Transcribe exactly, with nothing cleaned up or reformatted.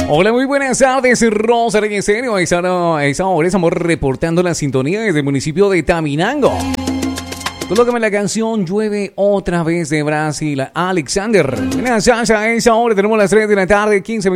Hola, muy buenas tardes, Rosa Reyes. A esa hora, a esa hora estamos reportando la sintonía desde el municipio de Taminango. Colócame la canción Llueve otra vez de Brasil, Alexander. Buenas tardes, a esa hora tenemos las tres de la tarde, quince minutos.